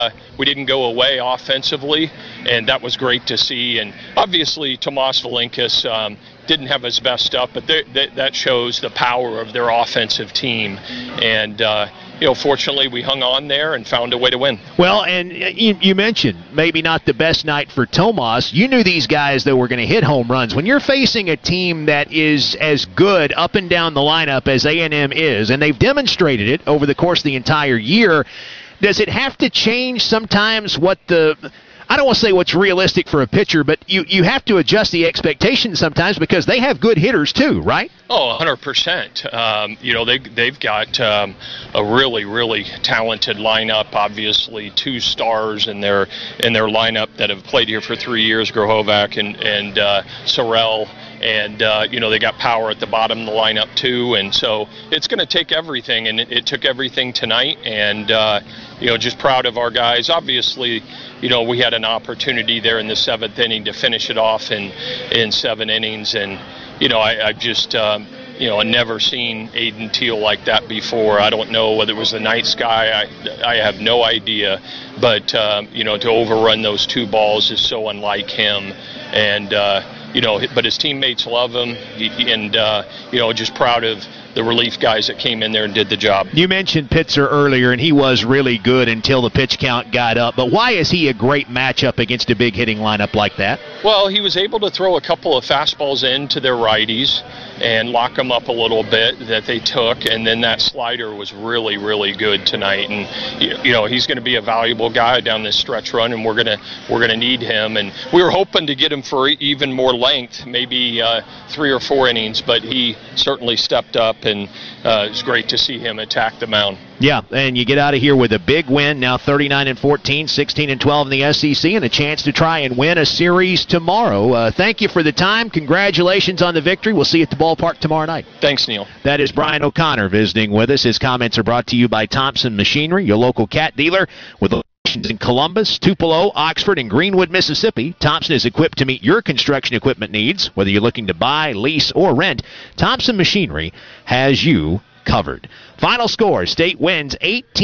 we didn't go away offensively, and that was great to see. And obviously, Tomas Valinkas didn't have his best stuff, but that shows the power of their offensive team. And fortunately, we hung on there and found a way to win. Well, and you mentioned maybe not the best night for Tomas. You knew these guys, though, were going to hit home runs. When you're facing a team that is as good up and down the lineup as A&M is, and they've demonstrated it over the course of the entire year, does it have to change sometimes what I don't want to say what's realistic for a pitcher, but you have to adjust the expectations sometimes because they have good hitters too, right? Oh, 100%. They've got a really, really talented lineup. Obviously, 2 stars in their lineup that have played here for 3 years, Grohovac and Sorrell. And, they got power at the bottom of the lineup, too. And so it's going to take everything, and it took everything tonight. And, just proud of our guys. Obviously, we had an opportunity there in the 7th inning to finish it off in 7 innings. And, I've just, I've never seen Aiden Teal like that before. I don't know whether it was the night sky. I have no idea. But, to overrun those 2 balls is so unlike him. And, but his teammates love him, just proud of the relief guys that came in there and did the job. You mentioned Pitzer earlier, and he was really good until the pitch count got up. But why is he a great matchup against a big hitting lineup like that? Well, he was able to throw a couple of fastballs into their righties and lock them up a little bit that they took, and then that slider was really, really good tonight. And he's going to be a valuable guy down this stretch run, and we're gonna need him. And we were hoping to get him for even more length, maybe 3 or 4 innings, but he certainly stepped up, and it's great to see him attack the mound. Yeah, and you get out of here with a big win, now 39-14, 16-12 in the SEC, and a chance to try and win a series tomorrow. Thank you for the time. Congratulations on the victory. We'll see you at the ballpark tomorrow night. Thanks, Neil. That is Brian O'Connor visiting with us. His comments are brought to you by Thompson Machinery, your local cat dealer with locations in Columbus, Tupelo, Oxford, and Greenwood, Mississippi. Thompson is equipped to meet your construction equipment needs. Whether you're looking to buy, lease, or rent, Thompson Machinery has you covered. Final score, State wins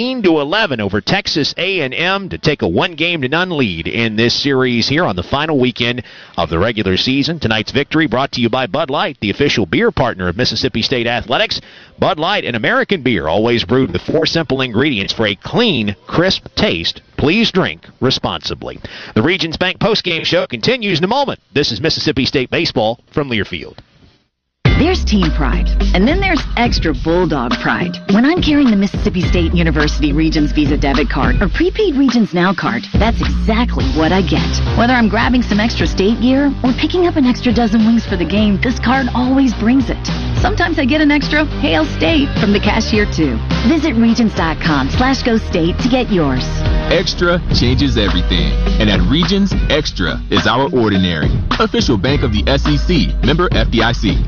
18-11 over Texas A&M to take a 1-game-to-none lead in this series here on the final weekend of the regular season. Tonight's victory brought to you by Bud Light, the official beer partner of Mississippi State Athletics. Bud Light, an American beer, always brewed with 4 simple ingredients for a clean, crisp taste. Please drink responsibly. The Regions Bank postgame show continues in a moment. This is Mississippi State Baseball from Learfield. There's team pride, and then there's extra Bulldog pride. When I'm carrying the Mississippi State University Regions Visa debit card or prepaid Regions Now card, that's exactly what I get. Whether I'm grabbing some extra state gear or picking up an extra dozen wings for the game, this card always brings it. Sometimes I get an extra Hail State from the cashier, too. Visit Regions.com/Go State to get yours. Extra changes everything. And at Regions, Extra is our ordinary. Official bank of the SEC. Member FDIC.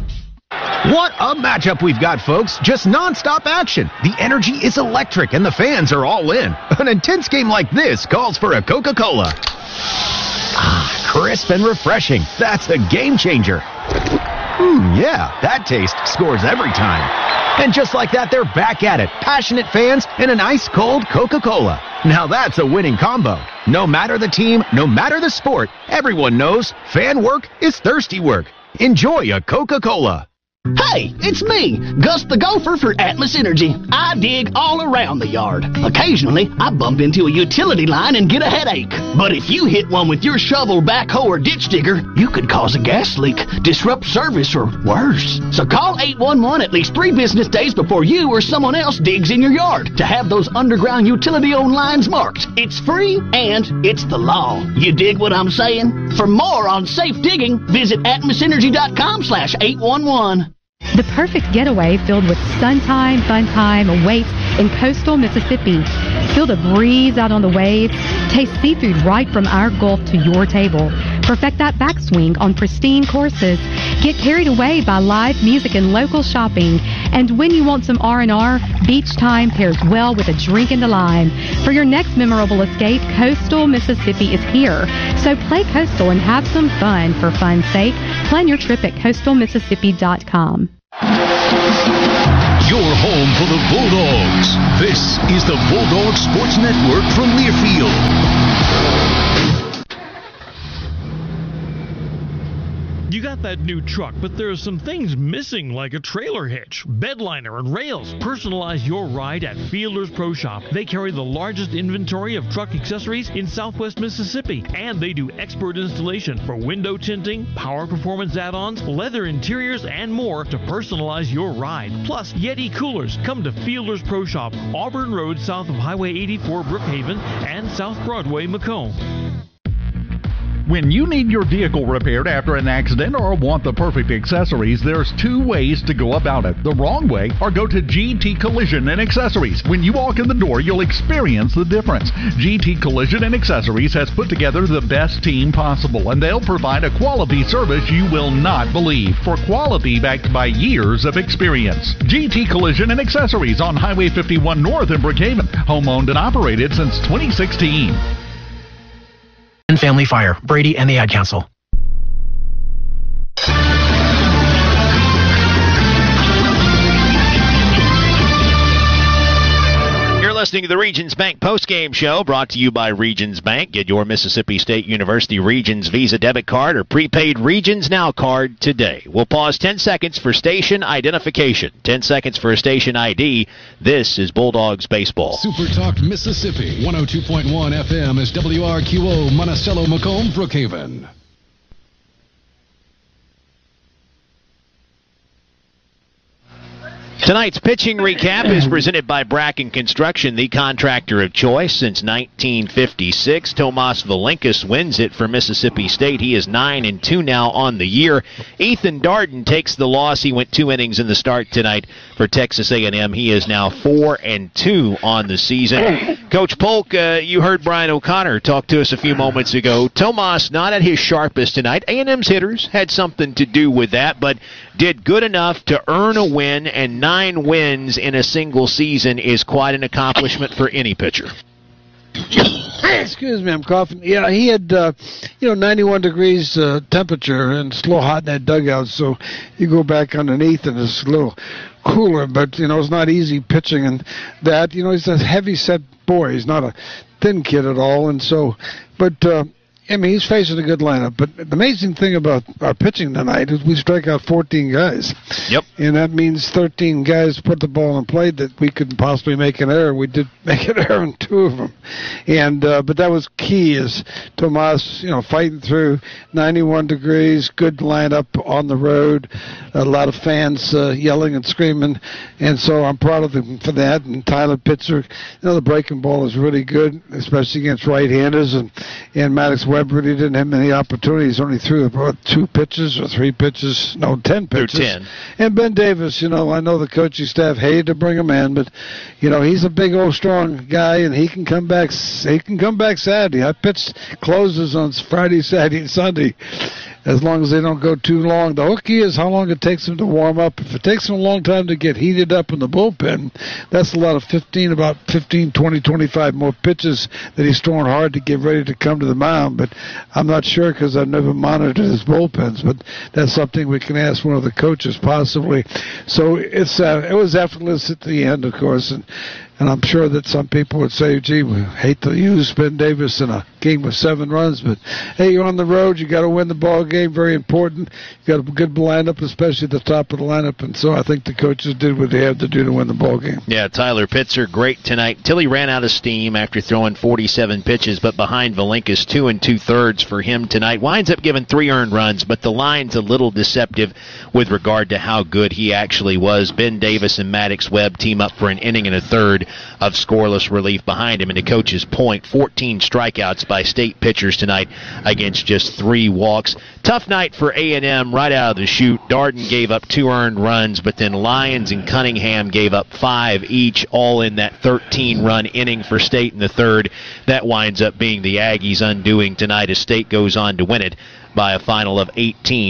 What a matchup we've got, folks. Just nonstop action. The energy is electric and the fans are all in. An intense game like this calls for a Coca-Cola. Ah, crisp and refreshing. That's a game changer. Yeah, that taste scores every time. And just like that, they're back at it. Passionate fans and an ice-cold Coca-Cola. Now that's a winning combo. No matter the team, no matter the sport, everyone knows fan work is thirsty work. Enjoy a Coca-Cola. Hey, it's me, Gus the Gopher for Atmos Energy. I dig all around the yard. Occasionally, I bump into a utility line and get a headache. But if you hit one with your shovel, backhoe, or ditch digger, you could cause a gas leak, disrupt service, or worse. So call 811 at least 3 business days before you or someone else digs in your yard to have those underground utility-owned lines marked. It's free and it's the law. You dig what I'm saying? For more on safe digging, visit atmosenergy.com/811. The perfect getaway filled with sun time, fun time awaits in coastal Mississippi. Feel the breeze out on the waves. Taste seafood right from our Gulf to your table. Perfect that backswing on pristine courses. Get carried away by live music and local shopping. And when you want some R&R, beach time pairs well with a drink and a lime. For your next memorable escape, coastal Mississippi is here. So play coastal and have some fun. For fun's sake, plan your trip at coastalmississippi.com. You're your home for the Bulldogs. This is the Bulldog Sports Network from Learfield. You got that new truck, but there are some things missing like a trailer hitch, bed liner, and rails. Personalize your ride at Fielder's Pro Shop. They carry the largest inventory of truck accessories in Southwest Mississippi, and they do expert installation for window tinting, power performance add-ons, leather interiors, and more to personalize your ride. Plus, Yeti coolers. Come to Fielder's Pro Shop, Auburn Road south of Highway 84 Brookhaven and South Broadway Macomb. When you need your vehicle repaired after an accident or want the perfect accessories, there's two ways to go about it. The wrong way, or go to GT Collision and Accessories. When you walk in the door, you'll experience the difference. GT Collision and Accessories has put together the best team possible, and they'll provide a quality service you will not believe, for quality backed by years of experience. GT Collision and Accessories on Highway 51 North in Brookhaven. Home-owned and operated since 2016. And Family Fire, Brady and the Ad Council. You're listening to the Regions Bank postgame show, brought to you by Regions Bank. Get your Mississippi State University Regions Visa debit card or prepaid Regions Now card today. We'll pause 10 seconds for station identification. 10 seconds for a station ID. This is Bulldogs baseball. Super Talk Mississippi, 102.1 FM is WRQO, Monticello, Macomb, Brookhaven. Tonight's pitching recap is presented by Bracken Construction, the contractor of choice since 1956. Tomas Valenkas wins it for Mississippi State. He is 9-2 now on the year. Ethan Darden takes the loss. He went 2 innings in the start tonight for Texas A&M. He is now 4-2 on the season. Coach Polk, you heard Brian O'Connor talk to us a few moments ago. Tomas not at his sharpest tonight. A&M's hitters had something to do with that, but did good enough to earn a win, and 9 wins in a single season is quite an accomplishment for any pitcher. Excuse me, I'm coughing. Yeah, he had, 91 degrees temperature and it's a little hot in that dugout, so you go back underneath and it's a little cooler, but, it's not easy pitching and that. He's a heavy-set boy. He's not a thin kid at all, and so, but, he's facing a good lineup, but the amazing thing about our pitching tonight is we strike out 14 guys. Yep. And that means 13 guys put the ball in play that we could possibly make an error. We did make an error in 2 of them. And but that was key, is Tomas, fighting through 91 degrees, good lineup on the road, a lot of fans yelling and screaming. And so I'm proud of him for that. And Tyler Pitzer, the breaking ball is really good, especially against right-handers. And Maddox Weber really didn't have many opportunities. Only threw about 2 pitches or 3 pitches. No, 10 pitches. 10. And Ben Davis, I know the coaching staff hated to bring him in, but he's a big old strong guy, and he can come back. He can come back Saturday. I pitched closes on Friday, Saturday, and Sunday, as long as they don't go too long. The hook is how long it takes him to warm up. If it takes him a long time to get heated up in the bullpen, that's a lot of 20, 25 more pitches that he's throwing hard to get ready to come to the mound. But I'm not sure because I've never monitored his bullpens, but that's something we can ask one of the coaches possibly. So it was effortless at the end, of course, and I'm sure that some people would say, gee, we hate to use Ben Davis in a game with 7 runs, but hey, you're on the road, you got to win the ball game, very important. You got a good lineup, especially at the top of the lineup, and so I think the coaches did what they had to do to win the ball game. Yeah, Tyler Pitzer, great tonight. Till he ran out of steam after throwing 47 pitches, but behind Valenkas, 2 2/3 for him tonight. Winds up giving 3 earned runs, but the line's a little deceptive with regard to how good he actually was. Ben Davis and Maddox Webb team up for an inning and a third of scoreless relief behind him. And to coach's point, 14 strikeouts by state pitchers tonight against just 3 walks. Tough night for A&M right out of the chute. Darden gave up 2 earned runs, but then Lyons and Cunningham gave up 5 each, all in that 13-run inning for State in the third. That winds up being the Aggies' undoing tonight as State goes on to win it by a final of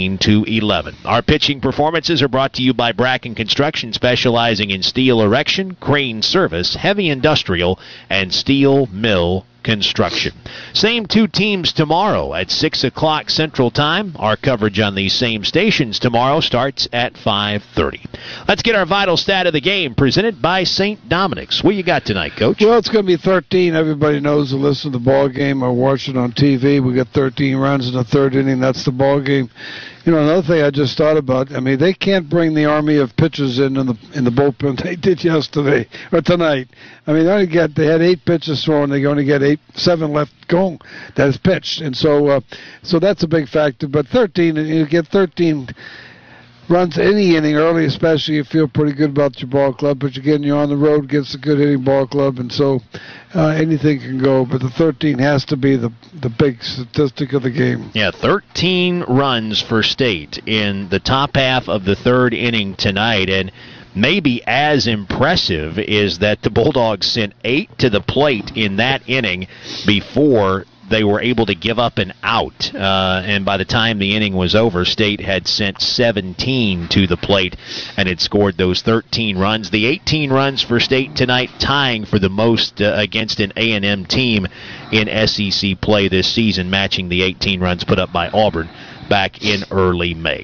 18-11. Our pitching performances are brought to you by Bracken Construction, specializing in steel erection, crane service, heavy industrial, and steel mill Construction. Same two teams tomorrow at 6 o'clock Central Time. Our coverage on these same stations tomorrow starts at 5:30. Let's get our vital stat of the game presented by St. Dominic's. What you got tonight, Coach? Well, it's going to be 13. Everybody knows to listen to the ball game or watch it on TV. We got 13 runs in the third inning. That's the ball game. You know, another thing I just thought about, I mean, they can't bring the army of pitchers in the bullpen they did yesterday or tonight. I mean, they had 8 pitches thrown. They only get 7 left going that is pitched. And so that's a big factor. But 13, you get 13 runs any inning early, especially you feel pretty good about your ball club. But again, you're on the road against a good hitting ball club, and so anything can go. But the 13 has to be the big statistic of the game. Yeah, 13 runs for State in the top half of the third inning tonight, and maybe as impressive is that the Bulldogs sent 8 to the plate in that inning before they were able to give up an out. And by the time the inning was over, State had sent 17 to the plate and had scored those 13 runs. The 18 runs for State tonight, tying for the most against an A&M team in SEC play this season, matching the 18 runs put up by Auburn back in early May.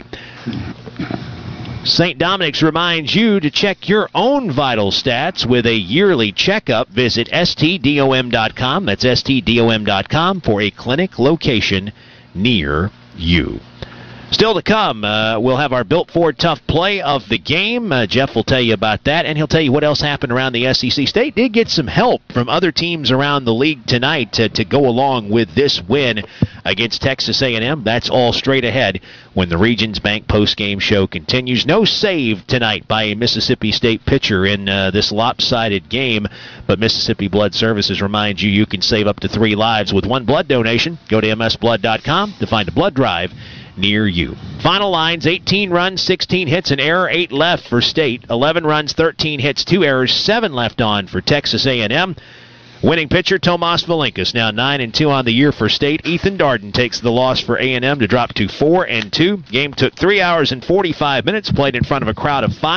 St. Dominic's reminds you to check your own vital stats with a yearly checkup. Visit stdom.com. That's stdom.com for a clinic location near you. Still to come, we'll have our Built Ford Tough Play of the game. Jeff will tell you about that, and he'll tell you what else happened around the SEC. State did get some help from other teams around the league tonight to go along with this win against Texas A&M. That's all straight ahead when the Regions Bank postgame show continues. No save tonight by a Mississippi State pitcher in this lopsided game, but Mississippi Blood Services reminds you you can save up to 3 lives with one blood donation. Go to msblood.com to find a blood drive near you. Final lines: 18 runs, 16 hits, an error, 8 left for State. 11 runs, 13 hits, 2 errors, 7 left on for Texas A&M. Winning pitcher Tomas Valinkas, now 9-2 on the year for State. Ethan Darden takes the loss for A&M to drop to 4-2. Game took 3 hours and 45 minutes, played in front of a crowd of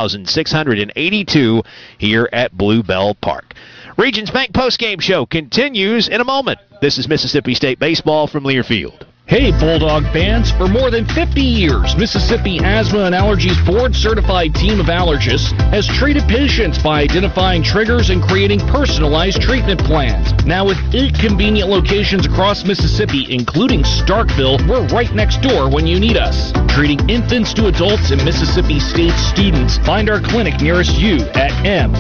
5,682 here at Blue Bell Park. Regions Bank postgame show continues in a moment. This is Mississippi State baseball from Learfield. Hey, Bulldog fans. For more than 50 years, Mississippi Asthma and Allergies board-certified team of allergists has treated patients by identifying triggers and creating personalized treatment plans. Now with 8 convenient locations across Mississippi, including Starkville, we're right next door when you need us. Treating infants to adults and Mississippi State students. Find our clinic nearest you at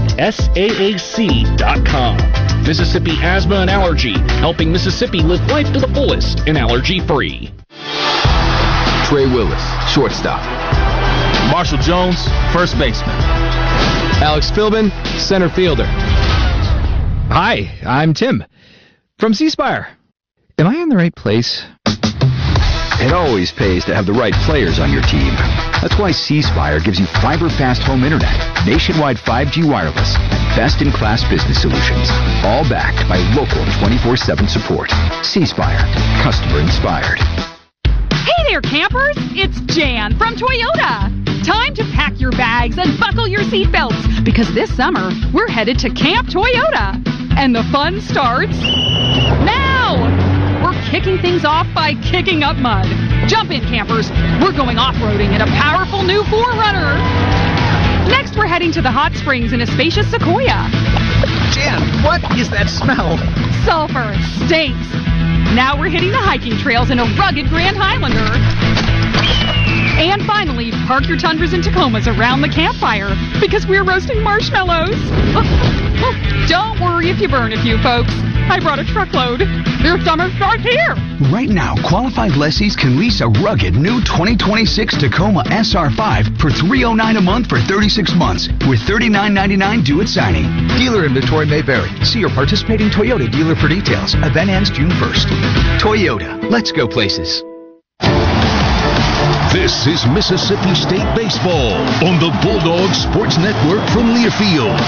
msaac.com. Mississippi Asthma and Allergy, helping Mississippi live life to the fullest and allergy-free. Trey Willis, shortstop. Marshall Jones, first baseman. Alex Philbin, center fielder. Hi, I'm Tim from C-Spire. Am I in the right place? It always pays to have the right players on your team. That's why C-Spire gives you fiber-fast home internet, nationwide 5G wireless, and best-in-class business solutions, all backed by local 24/7 support. C-Spire, customer-inspired. Hey there, campers! It's Jan from Toyota. Time to pack your bags and buckle your seatbelts, because this summer, we're headed to Camp Toyota. And the fun starts now! We're kicking things off by kicking up mud. Jump in, campers. We're going off-roading in a powerful new 4Runner. Next, we're heading to the hot springs in a spacious Sequoia. Jan, what is that smell? Sulfur. It stinks. Now we're hitting the hiking trails in a rugged Grand Highlander. And finally, park your Tundras and Tacomas around the campfire, because we're roasting marshmallows. Don't worry if you burn a few, folks. I brought a truckload. Their summer starts here. Right now, qualified lessees can lease a rugged new 2026 Tacoma SR5 for $309 a month for 36 months, with $39.99 due at signing. Dealer inventory may vary. See your participating Toyota dealer for details. Event ends June 1st. Toyota, let's go places. This is Mississippi State baseball on the Bulldog Sports Network from Learfield.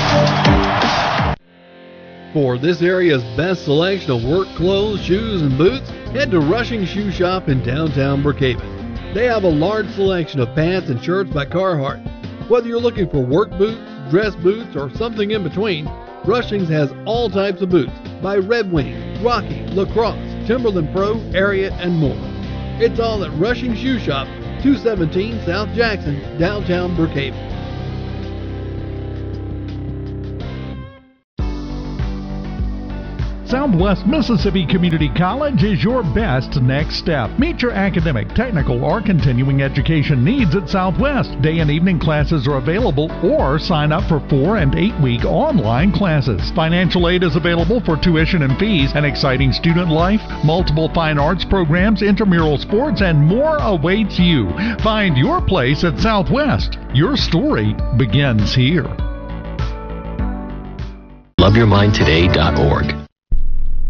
For this area's best selection of work clothes, shoes, and boots, head to Rushing Shoe Shop in downtown Brookhaven. They have a large selection of pants and shirts by Carhartt. Whether you're looking for work boots, dress boots, or something in between, Rushing's has all types of boots, by Red Wing, Rocky, Lacrosse, Timberland Pro, Area, and more. It's all at Rushing Shoe Shop, 217 South Jackson, downtown Brookhaven. Southwest Mississippi Community College is your best next step. Meet your academic, technical, or continuing education needs at Southwest. Day and evening classes are available, or sign up for 4- and 8-week online classes. Financial aid is available for tuition and fees, an exciting student life, multiple fine arts programs, intramural sports, and more awaits you. Find your place at Southwest. Your story begins here. LoveYourMindToday.org.